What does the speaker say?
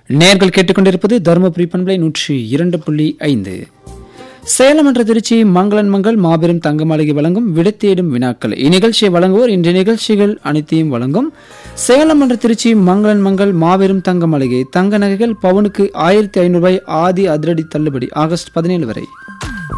நேர்கள் கேட்டுக்கொண்டிருப்பது தருமபுரி பண்பலை 102.5. சேலம் என்ற திருச்சி மங்களன் மங்கள் மாபெரும் தங்க மாளிகை வழங்கும் விடத்தேடும் வினாக்கள். இந்நிகழ்ச்சியை வழங்குவோர் இன்றைய நிகழ்ச்சிகள் அனைத்தையும் வழங்கும் சேலம் என்ற திருச்சி மங்களன் மங்கள் மாபெரும் தங்க மாளிகை. தங்க நகைகள் பவுனுக்கு 1500 ரூபாய் ஆதி அதிரடி தள்ளுபடி ஆகஸ்ட் 17 வரை.